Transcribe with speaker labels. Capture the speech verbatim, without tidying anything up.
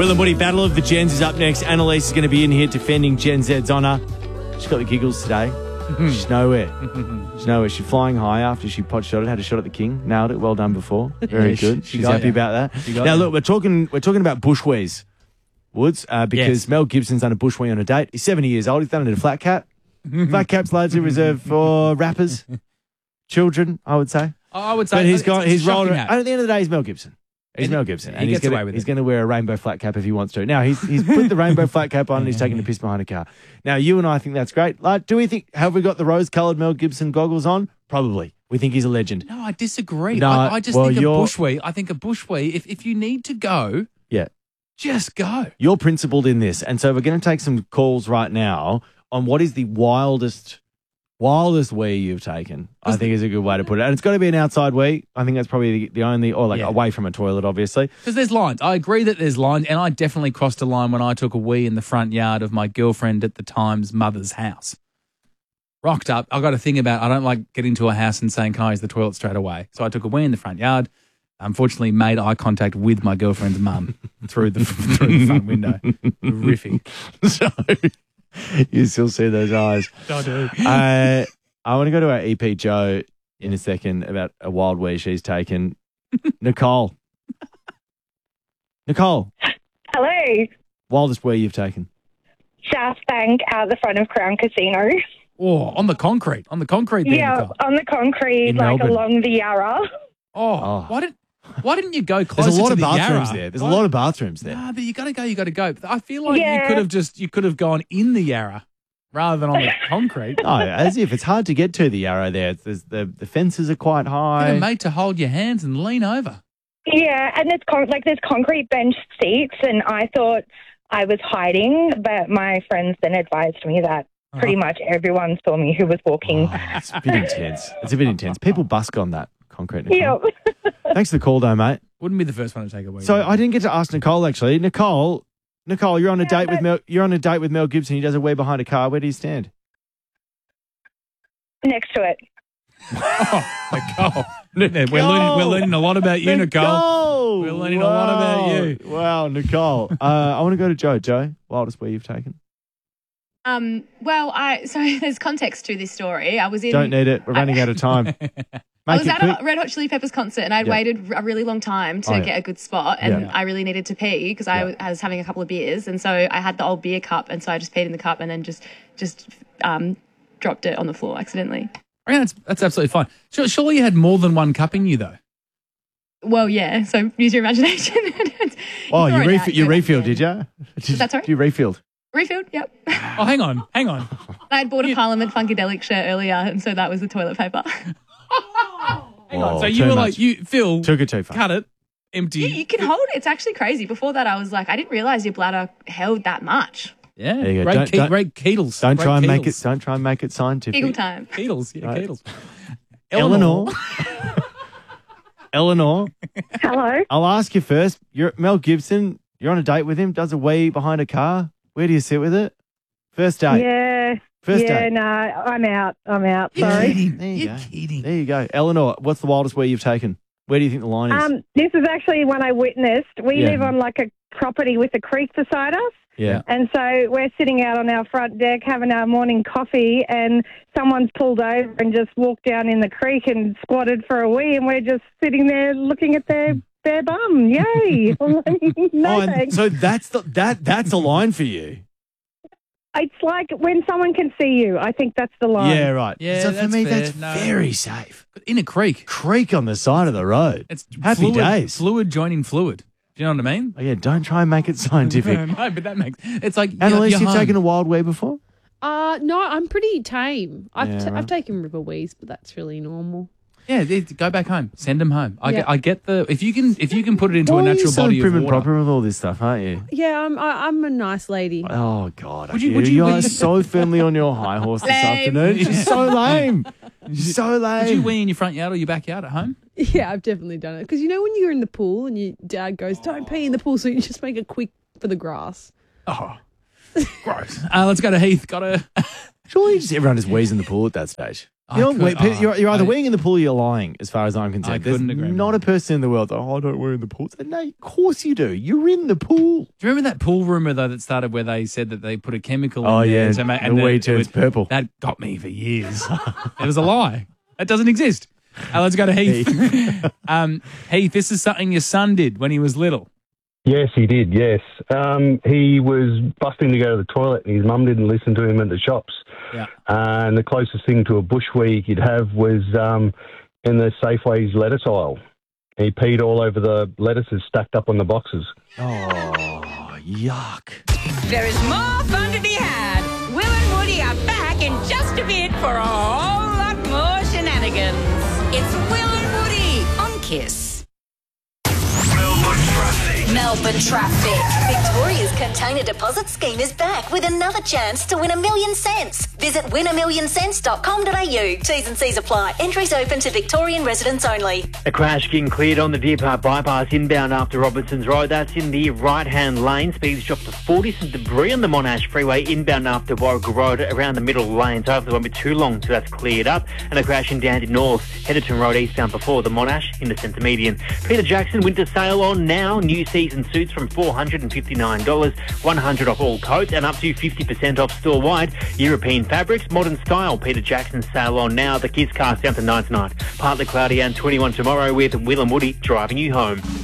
Speaker 1: Will and Woody, Battle of the Gens is up next. Annalise is going to be in here defending Gen Z's honour. She's got the giggles today. She's nowhere. She's nowhere. She's flying high after she pot shot it, had a shot at the king, nailed it. Well done before. Very
Speaker 2: Yeah, she-
Speaker 1: good.
Speaker 2: she
Speaker 1: She's
Speaker 2: got
Speaker 1: happy
Speaker 2: you.
Speaker 1: about that.
Speaker 2: She got
Speaker 1: Now
Speaker 2: you.
Speaker 1: look, we're talking we're talking about bushways, Woods, uh, because
Speaker 2: Yes.
Speaker 1: Mel Gibson's done a bushway on a date. He's seventy years old. He's done it in a flat cap. Flat cap's largely reserved for rappers, children, I would say.
Speaker 2: I would say,
Speaker 1: But he's
Speaker 2: it's-
Speaker 1: got
Speaker 2: it's
Speaker 1: he's rolled.
Speaker 2: shocking
Speaker 1: And
Speaker 2: that.
Speaker 1: at the end of the day, he's Mel Gibson. He's
Speaker 2: And
Speaker 1: Mel
Speaker 2: he-
Speaker 1: Gibson,
Speaker 2: he
Speaker 1: and he's
Speaker 2: gets
Speaker 1: gonna,
Speaker 2: away with
Speaker 1: he's
Speaker 2: it.
Speaker 1: going to wear a rainbow flat cap if he wants to. Now he's he's put the rainbow flat cap on and he's taking a piss behind a car. Now you and I think that's great. Like, do we think have we got the rose-coloured Mel Gibson goggles on? Probably. We think he's a legend.
Speaker 2: No, I disagree.
Speaker 1: No,
Speaker 2: I, I just
Speaker 1: well,
Speaker 2: think a
Speaker 1: you're-
Speaker 2: bushway. I think a bushway. If if you need to go,
Speaker 1: Yeah.
Speaker 2: just go.
Speaker 1: You're principled in this, and so we're going to take some calls right now on what is the wildest, wildest wee you've taken. I think is a good way to put it, and it's got to be an outside wee. I think that's probably the, the only, or like
Speaker 2: Yeah.
Speaker 1: away from a toilet, obviously.
Speaker 2: Because there's lines. I agree that there's lines, and I definitely crossed a line when I took a wee in the front yard of my girlfriend at the time's mother's house. Rocked up. I got a thing about I don't like getting to a house and saying, "Can I use the toilet straight away?" So I took a wee in the front yard. Unfortunately, made eye contact with my girlfriend's mum through the through the front window. Horrific.
Speaker 1: So you still see those eyes.
Speaker 2: I do.
Speaker 1: Uh, I want to go to our E P Joe in a second about a wild wee she's taken. Nicole. Nicole,
Speaker 3: Hello.
Speaker 1: wildest wee you've taken.
Speaker 3: South Bank out the front of Crown Casino.
Speaker 2: Oh, on the concrete. On the concrete there,
Speaker 3: yeah,
Speaker 2: Nicole.
Speaker 3: on the concrete,
Speaker 1: In
Speaker 3: like
Speaker 1: Melbourne.
Speaker 3: along the Yarra.
Speaker 2: Oh,
Speaker 1: Oh.
Speaker 2: why didn't why didn't you go closer
Speaker 1: There's a lot
Speaker 2: to
Speaker 1: of
Speaker 2: the
Speaker 1: bathrooms
Speaker 2: Yarra?
Speaker 1: there. There's
Speaker 2: Why-
Speaker 1: a lot of bathrooms there.
Speaker 2: Nah, but you got to go. You got to go. I feel like you
Speaker 3: Yeah.
Speaker 2: could have just you could have gone in the Yarra rather than on the concrete.
Speaker 1: No, as if it's hard to get to the Yarrow there. There's, the, the fences are quite
Speaker 2: They're
Speaker 1: high.
Speaker 2: made to hold your hands and lean over.
Speaker 3: Yeah, and there's con- like there's concrete bench seats, and I thought I was hiding, but my friends then advised me that pretty much everyone saw me who was walking.
Speaker 1: Oh, it's a bit intense. It's a bit intense. People busk on that concrete. Nicole.
Speaker 3: Yeah.
Speaker 1: Thanks for the call, though, mate.
Speaker 2: Wouldn't be the first one to take away.
Speaker 1: So I didn't get to ask Nicole actually. Nicole, Nicole, you're on a
Speaker 3: Yeah,
Speaker 1: date with
Speaker 3: but-
Speaker 1: Mel. You're on a date with Mel Gibson. He does a wee behind a car. Where do you stand?
Speaker 3: Next to it.
Speaker 2: Nicole. We're learning, we're learning a lot about you, Nicole. We're learning a lot about
Speaker 1: Wow.
Speaker 2: you.
Speaker 1: Wow, Nicole. uh, I want to go to Joe. Joe, wildest wee you've taken?
Speaker 4: Um, well, I so there's context to this story. I was in.
Speaker 1: Don't need it. We're running out of time. Make
Speaker 4: I was
Speaker 1: it
Speaker 4: at
Speaker 1: quick.
Speaker 4: a Red Hot Chili Peppers concert and I'd
Speaker 1: Yeah.
Speaker 4: waited a really long time to
Speaker 1: Oh, yeah.
Speaker 4: get a good spot, and
Speaker 1: Yeah.
Speaker 4: I really needed to pee because I,
Speaker 1: Yeah.
Speaker 4: was- I was having a couple of beers, and so I had the old beer cup, and so I just peed in the cup and then just just um, dropped it on the floor accidentally.
Speaker 2: I mean, that's, that's absolutely fine. Sure, surely you had more than one cup in you, though.
Speaker 4: Well, yeah. So use your imagination.
Speaker 1: Oh, you,
Speaker 4: Throw it
Speaker 1: ref-
Speaker 4: out,
Speaker 1: you
Speaker 4: throw it
Speaker 1: refilled,
Speaker 4: out.
Speaker 1: did you? Did,
Speaker 4: that sorry?
Speaker 1: You refilled.
Speaker 4: Refilled. Yep.
Speaker 2: Oh, hang on, hang on.
Speaker 4: I had bought a Parliament Funkadelic shirt earlier, and so that was the toilet paper.
Speaker 2: Hang on.
Speaker 1: Oh,
Speaker 2: So
Speaker 1: too
Speaker 2: you were
Speaker 1: much.
Speaker 2: like, you Phil,
Speaker 1: Took it too far.
Speaker 2: cut it, empty.
Speaker 4: you, you can hold it. It's actually crazy. Before that, I was like, I didn't realize your bladder held that much.
Speaker 2: Yeah,
Speaker 1: There you go.
Speaker 2: great,
Speaker 1: Don't-
Speaker 2: ke-
Speaker 1: don't-
Speaker 2: great Keatles.
Speaker 1: Don't
Speaker 2: Great
Speaker 1: try and make it.
Speaker 2: Keatles.
Speaker 1: Don't try and make it scientific.
Speaker 4: Eagle time.
Speaker 2: Keatles, yeah,
Speaker 1: Right.
Speaker 2: Keatles.
Speaker 1: Eleanor. Eleanor,
Speaker 3: Hello.
Speaker 1: I'll ask you first. You're Mel Gibson. You're on a date with him. Does a wee behind a car. Where do you sit with it? First date.
Speaker 3: Yeah.
Speaker 1: First
Speaker 3: yeah,
Speaker 1: date.
Speaker 3: no, I'm out. I'm out.
Speaker 2: You're
Speaker 3: Sorry.
Speaker 2: kidding.
Speaker 1: There you
Speaker 2: You're
Speaker 1: go.
Speaker 2: kidding.
Speaker 1: There you go. Eleanor, what's the wildest wee you've taken? Where do you think the line is?
Speaker 3: Um, this is actually one I witnessed. We
Speaker 1: Yeah.
Speaker 3: live on like a property with a creek beside us.
Speaker 1: yeah.
Speaker 3: And so we're sitting out on our front deck having our morning coffee, and someone's pulled over and just walked down in the creek and squatted for a wee, and we're just sitting there looking at their their bum. Yay! no
Speaker 1: Oh, and
Speaker 3: thanks.
Speaker 1: so that's the, that that's a line for you.
Speaker 3: It's like when someone can see you. I think that's the line.
Speaker 1: Yeah, right.
Speaker 2: Yeah,
Speaker 1: so for
Speaker 2: that's
Speaker 1: me,
Speaker 2: fair.
Speaker 1: that's
Speaker 2: No.
Speaker 1: very safe.
Speaker 2: In a creek.
Speaker 1: Creek on the side of the road.
Speaker 2: It's
Speaker 1: Happy
Speaker 2: fluid,
Speaker 1: days.
Speaker 2: Fluid joining fluid. Do you know what I mean?
Speaker 1: Oh, yeah, don't try and make it scientific.
Speaker 2: no, but that makes it's like
Speaker 1: Annalise,
Speaker 2: you're
Speaker 1: you've
Speaker 2: home.
Speaker 1: taken a wild wee before?
Speaker 5: Uh, no, I'm pretty tame. I've,
Speaker 1: Yeah,
Speaker 5: t-
Speaker 1: right.
Speaker 5: I've taken river wees, but that's really normal.
Speaker 2: Yeah, they- go back home. Send them home. I,
Speaker 5: Yeah.
Speaker 2: get, I get the if you can if you can put it into
Speaker 1: Why
Speaker 2: a
Speaker 1: are you
Speaker 2: natural
Speaker 1: so
Speaker 2: body
Speaker 1: prim
Speaker 2: of
Speaker 1: and
Speaker 2: water.
Speaker 1: proper with all this stuff, aren't you?
Speaker 5: Yeah, I'm I, I'm a nice lady.
Speaker 1: Oh, God.
Speaker 2: Would you-
Speaker 1: you,
Speaker 2: would you-
Speaker 1: you
Speaker 2: would
Speaker 1: are
Speaker 2: you-
Speaker 1: so firmly on your high horse this
Speaker 4: Lame.
Speaker 1: afternoon. She's so lame. She's so lame.
Speaker 2: Did you wee in your front yard or your backyard at home?
Speaker 5: Yeah, I've definitely done it. Because you know when you're in the pool and your dad goes, "Don't pee in the pool," so you just make it quick for the grass.
Speaker 2: Oh, gross. Uh, let's go to Heath. Got a
Speaker 1: Surely just everyone just wheezes in the pool at that stage.
Speaker 2: I
Speaker 1: You know,
Speaker 2: could-
Speaker 1: wait,
Speaker 2: oh,
Speaker 1: you're, you're either
Speaker 2: I-
Speaker 1: weeing in the pool or you're lying, as far as I'm concerned.
Speaker 2: I
Speaker 1: There's
Speaker 2: couldn't agree
Speaker 1: not
Speaker 2: more.
Speaker 1: a person in the world that, oh, I don't wear in the pool. So, no, of course you do. You're in the pool.
Speaker 2: Do you remember that pool rumor though that started where they said that they put a chemical
Speaker 1: Oh,
Speaker 2: in
Speaker 1: yeah,
Speaker 2: there to ma-
Speaker 1: the wee
Speaker 2: it
Speaker 1: turns
Speaker 2: would-
Speaker 1: purple.
Speaker 2: That got me for years. It was a lie. That doesn't exist. Uh, let's go to Heath. um, Heath, this is something your son did when he was little.
Speaker 6: Yes, he did, yes. Um, he was busting to go to the toilet and his mum didn't listen to him at the shops.
Speaker 2: Yeah.
Speaker 6: Uh, and the closest thing to a bush wee he could have was um, in the Safeway's lettuce aisle. He peed all over the lettuces stacked up on the boxes.
Speaker 1: Oh, yuck.
Speaker 7: There is more fun to be had. Will and Woody are back in just a bit for a whole lot more shenanigans. It's Will and Woody on Kiss.
Speaker 8: Melbourne traffic.
Speaker 9: Melbourne traffic. Victoria's container deposit scheme is back with another chance to win a million cents. Visit win a million cents dot com dot a u. T's and C's apply. Entries open to Victorian residents only.
Speaker 10: A crash getting cleared on the Deer Park bypass inbound after Robertson's Road. That's in the right-hand lane. Speeds dropped to forty. Some debris on the Monash Freeway inbound after Warwick Road around the middle lane. So hopefully it won't be too long till that's cleared up. And a crash in Dandy North. Headerton Road eastbound before the Monash in the centre median. Peter Jackson, winter sale on now. New season suits from four hundred fifty-nine dollars. one hundred dollars off all coats and up to fifty percent off store-wide. European fabrics, modern style. Peter Jackson sale on now. The Kiss Cast down to ninety-nine. Partly cloudy and twenty-one tomorrow with Will and Woody driving you home.